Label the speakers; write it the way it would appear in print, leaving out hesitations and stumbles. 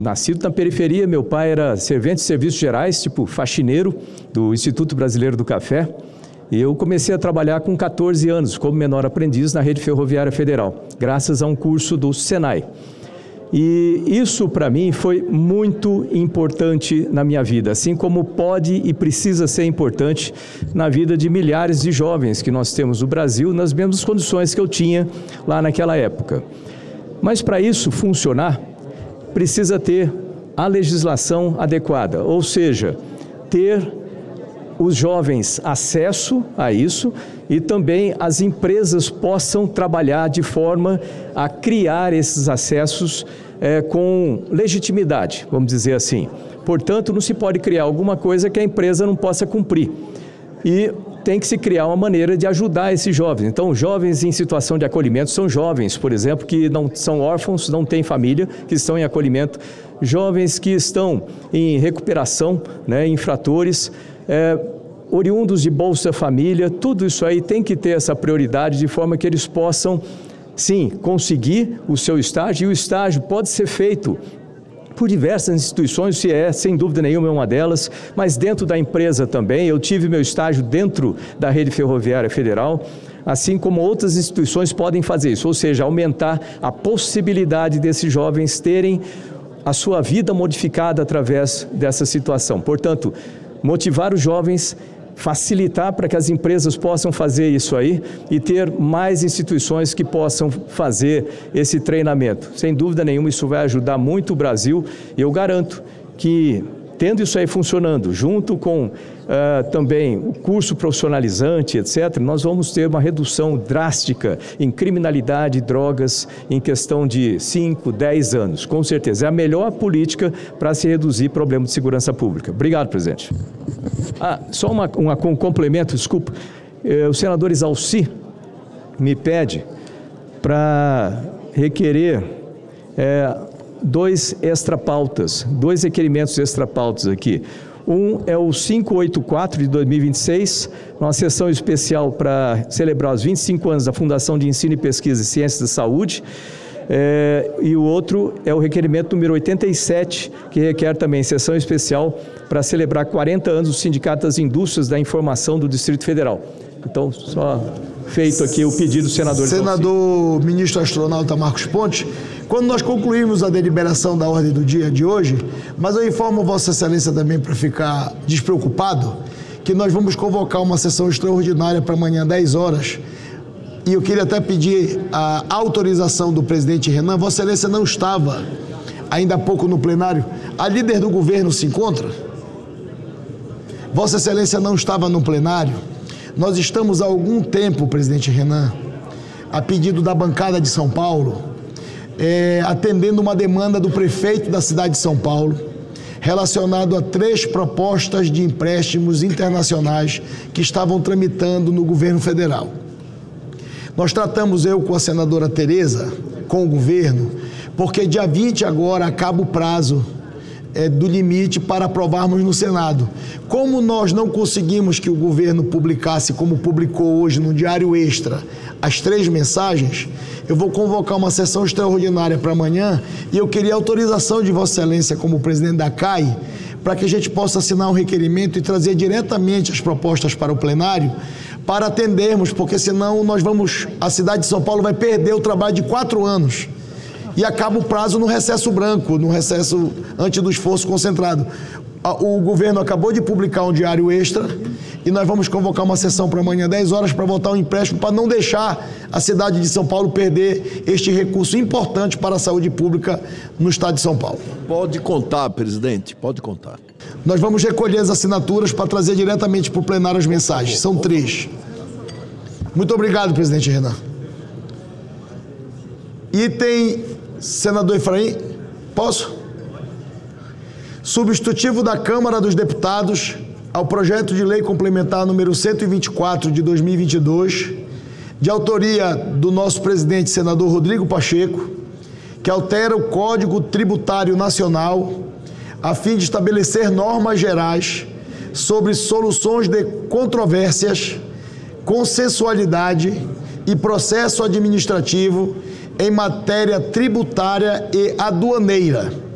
Speaker 1: Nascido na periferia, meu pai era servente de serviços gerais, tipo faxineiro do Instituto Brasileiro do Café. E eu comecei a trabalhar com 14 anos, como menor aprendiz na Rede Ferroviária Federal, graças a um curso do Senai. E isso, para mim, foi muito importante na minha vida, assim como pode e precisa ser importante na vida de milhares de jovens que nós temos no Brasil, nas mesmas condições que eu tinha lá naquela época. Mas para isso funcionar, precisa ter a legislação adequada, ou seja, ter os jovens acesso a isso e também as empresas possam trabalhar de forma a criar esses acessos com legitimidade, vamos dizer assim. Portanto, não se pode criar alguma coisa que a empresa não possa cumprir. E tem que se criar uma maneira de ajudar esses jovens. Então, jovens em situação de acolhimento são jovens, por exemplo, que não são órfãos, não têm família, que estão em acolhimento. Jovens que estão em recuperação, infratores, oriundos de Bolsa Família, tudo isso aí tem que ter essa prioridade de forma que eles possam, sim, conseguir o seu estágio. E o estágio pode ser feito por diversas instituições, se sem dúvida nenhuma é uma delas, mas dentro da empresa também. Eu tive meu estágio dentro da Rede Ferroviária Federal, assim como outras instituições podem fazer isso, ou seja, aumentar a possibilidade desses jovens terem a sua vida modificada através dessa situação. Portanto, motivar os jovens, facilitar para que as empresas possam fazer isso aí e ter mais instituições que possam fazer esse treinamento. Sem dúvida nenhuma, isso vai ajudar muito o Brasil. Eu garanto que, tendo isso aí funcionando, junto com também o curso profissionalizante, etc., nós vamos ter uma redução drástica em criminalidade e drogas em questão de 5, 10 anos. Com certeza, é a melhor política para se reduzir problema de segurança pública. Obrigado, presidente. Só um complemento, desculpa. O senador Exalci me pede para requerer dois requerimentos extra-pautas aqui. Um é o 584 de 2026, uma sessão especial para celebrar os 25 anos da Fundação de Ensino e Pesquisa em Ciências da Saúde. E o outro é o requerimento número 87, que requer também sessão especial para celebrar 40 anos do Sindicato das Indústrias da Informação do Distrito Federal. Então, só feito aqui o pedido do senador.
Speaker 2: Senador ministro astronauta Marcos Pontes, quando nós concluímos a deliberação da ordem do dia de hoje, mas eu informo Vossa Excelência também para ficar despreocupado, que nós vamos convocar uma sessão extraordinária para amanhã, 10 horas, e eu queria até pedir a autorização do presidente Renan. Vossa Excelência não estava ainda há pouco no plenário. A líder do governo se encontra? Vossa Excelência não estava no plenário. Nós estamos há algum tempo, presidente Renan, a pedido da bancada de São Paulo, atendendo uma demanda do prefeito da cidade de São Paulo, relacionado a 3 propostas de empréstimos internacionais que estavam tramitando no governo federal. Nós tratamos, eu com a senadora Tereza, com o governo, porque dia 20 agora acaba o prazo do limite para aprovarmos no Senado. Como nós não conseguimos que o governo publicasse, como publicou hoje no Diário Extra, as 3 mensagens, eu vou convocar uma sessão extraordinária para amanhã e eu queria autorização de Vossa Excelência como presidente da CAI para que a gente possa assinar um requerimento e trazer diretamente as propostas para o plenário para atendermos, porque senão a cidade de São Paulo vai perder o trabalho de 4 anos. E acaba o prazo no recesso branco, no recesso antes do esforço concentrado. O governo acabou de publicar um Diário Extra e nós vamos convocar uma sessão para amanhã, 10 horas, para votar um empréstimo para não deixar a cidade de São Paulo perder este recurso importante para a saúde pública no estado de São Paulo.
Speaker 3: Pode contar, presidente, pode contar.
Speaker 2: Nós vamos recolher as assinaturas para trazer diretamente para o plenário as mensagens. São 3. Muito obrigado, presidente Renan. Item, senador Efraim, posso? Substitutivo da Câmara dos Deputados ao projeto de lei complementar número 124 de 2022, de autoria do nosso presidente, senador Rodrigo Pacheco, que altera o Código Tributário Nacional a fim de estabelecer normas gerais sobre soluções de controvérsias, consensualidade e processo administrativo em matéria tributária e aduaneira.